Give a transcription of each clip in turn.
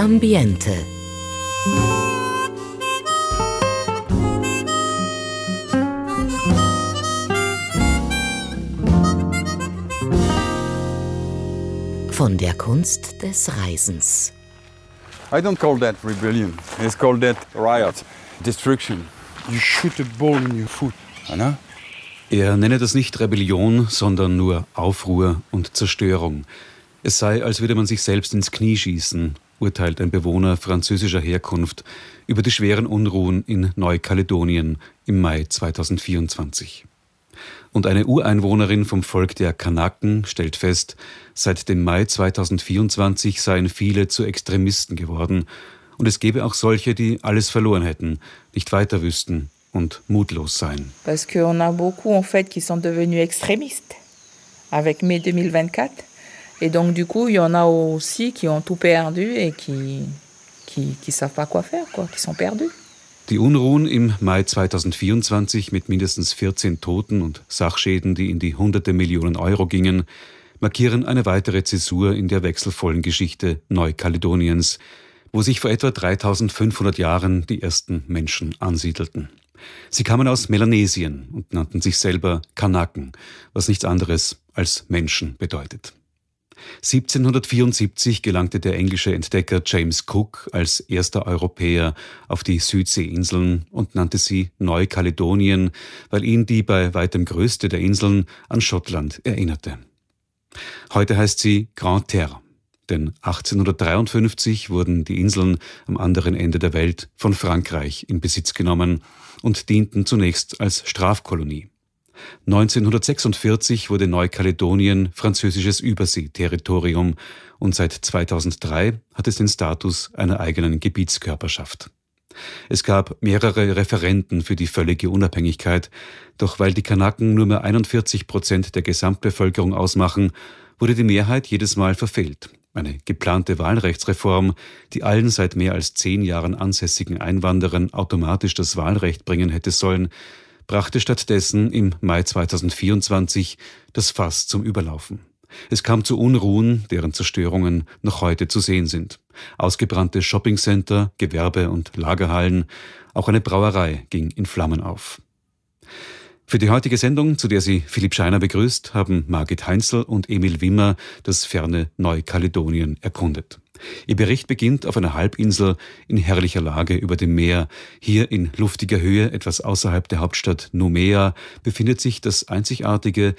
Ambiente. Von der Kunst des Reisens. I don't call that rebellion. It's called that riot, destruction. You shoot a ball in your foot. Anna? Er nenne das nicht Rebellion, sondern nur Aufruhr und Zerstörung. Es sei, als würde man sich selbst ins Knie schießen, urteilt ein Bewohner französischer Herkunft über die schweren Unruhen in Neukaledonien im Mai 2024. Und eine Ureinwohnerin vom Volk der Kanaken stellt fest, seit dem Mai 2024 seien viele zu Extremisten geworden und es gebe auch solche, die alles verloren hätten, nicht weiter wüssten und mutlos seien. Parce qu'on a beaucoup en fait qui sont devenus extrémistes avec mai 2024 et donc du coup il y en a aussi qui ont tout perdu et qui savent pas quoi faire quoi, qui sont perdus. Die Unruhen im Mai 2024 mit mindestens 14 Toten und Sachschäden, die in die hunderte Millionen Euro gingen, markieren eine weitere Zäsur in der wechselvollen Geschichte Neukaledoniens, wo sich vor etwa 3500 Jahren die ersten Menschen ansiedelten. Sie kamen aus Melanesien und nannten sich selber Kanaken, was nichts anderes als Menschen bedeutet. 1774 gelangte der englische Entdecker James Cook als erster Europäer auf die Südseeinseln und nannte sie Neukaledonien, weil ihn die bei weitem größte der Inseln an Schottland erinnerte. Heute heißt sie Grande Terre, denn 1853 wurden die Inseln am anderen Ende der Welt von Frankreich in Besitz genommen und dienten zunächst als Strafkolonie. 1946 wurde Neukaledonien französisches Überseeterritorium und seit 2003 hat es den Status einer eigenen Gebietskörperschaft. Es gab mehrere Referenden für die völlige Unabhängigkeit, doch weil die Kanaken nur mehr 41% der Gesamtbevölkerung ausmachen, wurde die Mehrheit jedes Mal verfehlt. Eine geplante Wahlrechtsreform, die allen seit mehr als 10 Jahren ansässigen Einwanderern automatisch das Wahlrecht bringen hätte sollen, brachte stattdessen im Mai 2024 das Fass zum Überlaufen. Es kam zu Unruhen, deren Zerstörungen noch heute zu sehen sind. Ausgebrannte Shoppingcenter, Gewerbe- und Lagerhallen, auch eine Brauerei ging in Flammen auf. Für die heutige Sendung, zu der sie Philipp Scheiner begrüßt, haben Margit Heinzel und Emil Wimmer das ferne Neukaledonien erkundet. Ihr Bericht beginnt auf einer Halbinsel in herrlicher Lage über dem Meer. Hier in luftiger Höhe, etwas außerhalb der Hauptstadt Nouméa, befindet sich das einzigartige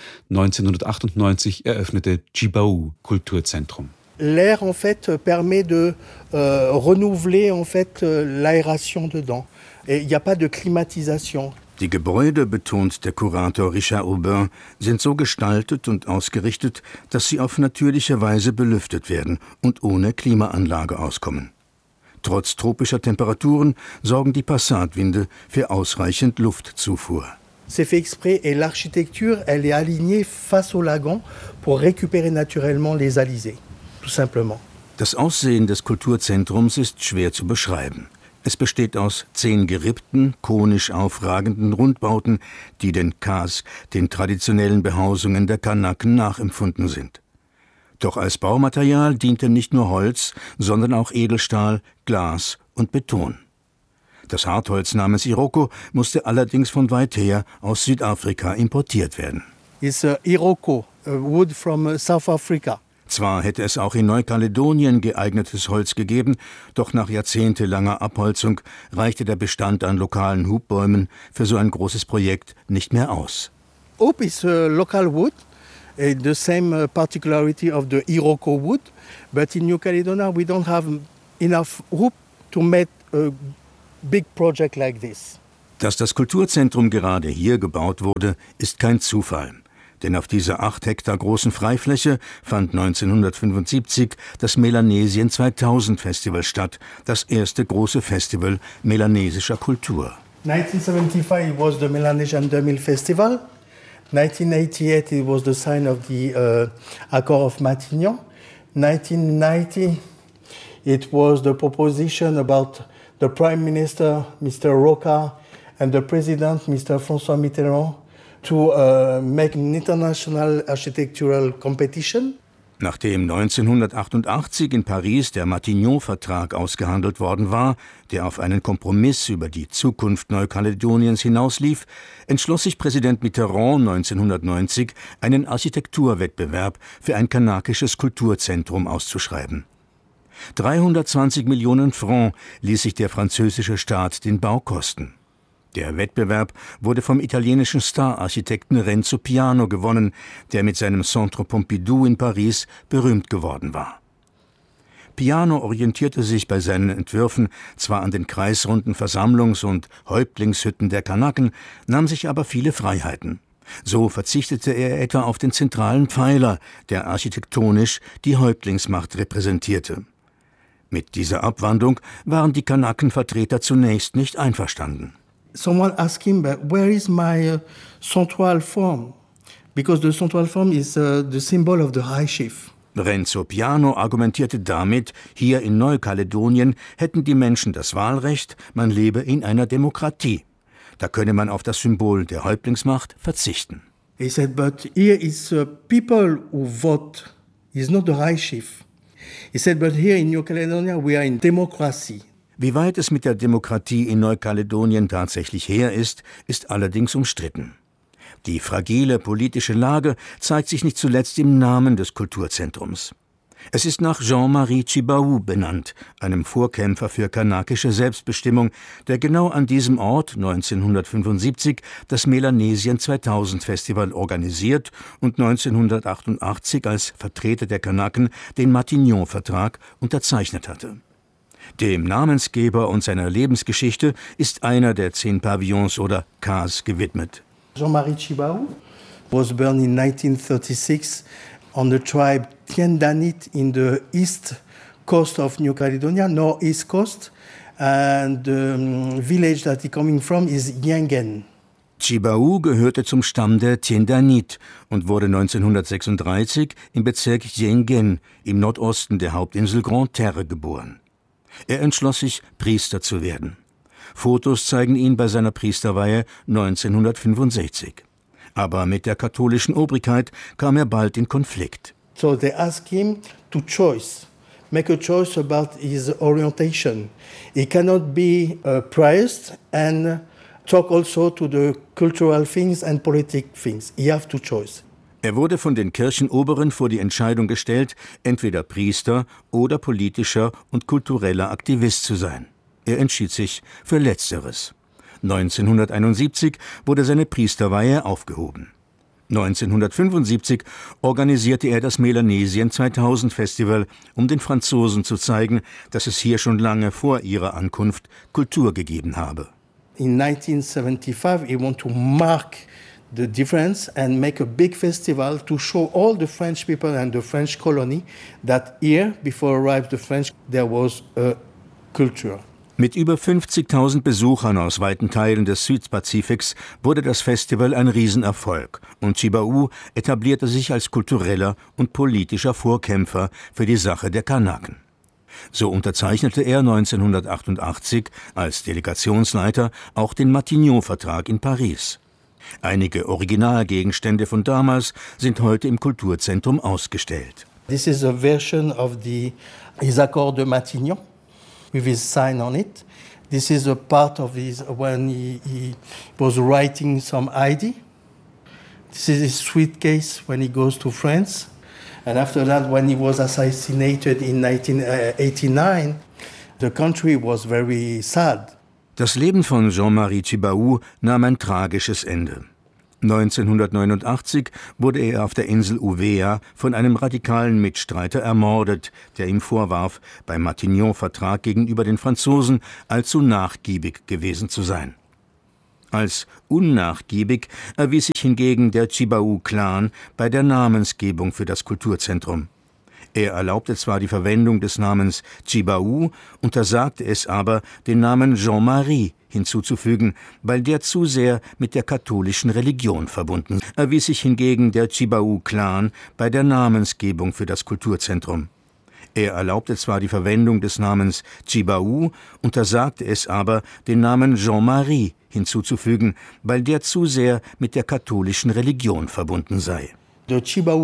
1998 eröffnete Djibaou-Kulturzentrum. L'air en fait permet de renouveler en fait l'aération dedans. Il n'y a pas de climatisation. Die Gebäude, betont der Kurator Richard Aubin, sind so gestaltet und ausgerichtet, dass sie auf natürliche Weise belüftet werden und ohne Klimaanlage auskommen. Trotz tropischer Temperaturen sorgen die Passatwinde für ausreichend Luftzufuhr. C'est fait exprès et l'architecture, elle est alignée face au lagon pour récupérer naturellement les alizés, tout simplement. Das Aussehen des Kulturzentrums ist schwer zu beschreiben. Es besteht aus 10 gerippten, konisch aufragenden Rundbauten, die den Kas, den traditionellen Behausungen der Kanaken, nachempfunden sind. Doch als Baumaterial diente nicht nur Holz, sondern auch Edelstahl, Glas und Beton. Das Hartholz namens Iroko musste allerdings von weit her aus Südafrika importiert werden. It's Iroko, wood from South Africa. Zwar hätte es auch in Neukaledonien geeignetes Holz gegeben, doch nach jahrzehntelanger Abholzung reichte der Bestand an lokalen Hubbäumen für so ein großes Projekt nicht mehr aus. Hoop is local wood, the same particularity of the Iroko wood, but in New Caledonia we don't have enough hoop to make a big project like this. Dass das Kulturzentrum gerade hier gebaut wurde, ist kein Zufall. Denn auf dieser 8 Hektar großen Freifläche fand 1975 das Melanesien 2000 Festival statt, das erste große Festival melanesischer Kultur. 1975 it was the Melanesian 2000 Festival. 1988 it was the sign of the Accord of Matignon. 1990 it was the proposition about the Prime Minister, Mr. Roca, and the President, Mr. François Mitterrand, to make an international architectural competition. Nachdem 1988 in Paris der Matignon-Vertrag ausgehandelt worden war, der auf einen Kompromiss über die Zukunft Neukaledoniens hinauslief, entschloss sich Präsident Mitterrand 1990, einen Architekturwettbewerb für ein kanakisches Kulturzentrum auszuschreiben. 320 Millionen Francs ließ sich der französische Staat den Bau kosten. Der Wettbewerb wurde vom italienischen Star-Architekten Renzo Piano gewonnen, der mit seinem Centre Pompidou in Paris berühmt geworden war. Piano orientierte sich bei seinen Entwürfen zwar an den kreisrunden Versammlungs- und Häuptlingshütten der Kanaken, nahm sich aber viele Freiheiten. So verzichtete er etwa auf den zentralen Pfeiler, der architektonisch die Häuptlingsmacht repräsentierte. Mit dieser Abwandlung waren die Kanakenvertreter zunächst nicht einverstanden. Someone asked him, but where is my central form? Because the central form is the symbol of the high chief. Renzo Piano argumentierte damit, hier in Neukaledonien hätten die Menschen das Wahlrecht, man lebe in einer Demokratie. Da könne man auf das Symbol der Häuptlingsmacht verzichten. He said, but here is people who vote. It's not the high chief. He said, but here in New Caledonia we are in democracy. Wie weit es mit der Demokratie in Neukaledonien tatsächlich her ist, ist allerdings umstritten. Die fragile politische Lage zeigt sich nicht zuletzt im Namen des Kulturzentrums. Es ist nach Jean-Marie Tjibaou benannt, einem Vorkämpfer für kanakische Selbstbestimmung, der genau an diesem Ort 1975 das Melanesien 2000 Festival organisiert und 1988 als Vertreter der Kanaken den Matignon-Vertrag unterzeichnet hatte. Dem Namensgeber und seiner Lebensgeschichte ist einer der 10 Pavillons oder Cas gewidmet. Jean-Marie Tjibaou was born in 1936 on the tribe Tiendanit in the east coast of New Caledonia, northeast coast, and the village that he's coming from is Yengen. Tjibaou gehörte zum Stamm der Tiendanit und wurde 1936 im Bezirk Yengen im Nordosten der Hauptinsel Grande Terre geboren. Er entschloss sich, Priester zu werden. Fotos zeigen ihn bei seiner Priesterweihe 1965. Aber mit der katholischen Obrigkeit kam er bald in Konflikt. So they asked him to make a choice about his orientation. He cannot be a priest and talk also to the cultural things and politic things. He have to choose. Er wurde von den Kirchenoberen vor die Entscheidung gestellt, entweder Priester oder politischer und kultureller Aktivist zu sein. Er entschied sich für Letzteres. 1971 wurde seine Priesterweihe aufgehoben. 1975 organisierte er das Melanesien 2000 Festival, um den Franzosen zu zeigen, dass es hier schon lange vor ihrer Ankunft Kultur gegeben habe. In 1975 he wanted to mark the difference and make a big festival to show all the French people and the French colony that here, before arrived the French, there was a culture. Mit über 50.000 Besuchern aus weiten Teilen des Südpazifiks wurde das Festival ein Riesenerfolg und Tjibaou etablierte sich als kultureller und politischer Vorkämpfer für die Sache der Kanaken. So unterzeichnete er 1988 als Delegationsleiter auch den Matignon-Vertrag in Paris. Einige Originalgegenstände von damals sind heute im Kulturzentrum ausgestellt. This is a version of his Accord de Matignon with his sign on it. This is a part of his when he was writing some ID. This is his suitcase when he goes to France. And after that, when he was assassinated in 1989, the country was very sad. Das Leben von Jean-Marie Tjibaou nahm ein tragisches Ende. 1989 wurde er auf der Insel Uvea von einem radikalen Mitstreiter ermordet, der ihm vorwarf, beim Matignon-Vertrag gegenüber den Franzosen allzu nachgiebig gewesen zu sein. Als unnachgiebig erwies sich hingegen der Tjibaou-Clan bei der Namensgebung für das Kulturzentrum. Er erlaubte zwar die Verwendung des Namens Tjibaou, untersagte es aber, den Namen Jean-Marie hinzuzufügen, weil der zu sehr mit der katholischen Religion verbunden erwies sich hingegen der Tjibaou-Clan bei der Namensgebung für das Kulturzentrum. Er erlaubte zwar die Verwendung des Namens Tjibaou, untersagte es aber, den Namen Jean-Marie hinzuzufügen, weil der zu sehr mit der katholischen Religion verbunden sei. The Tjibaou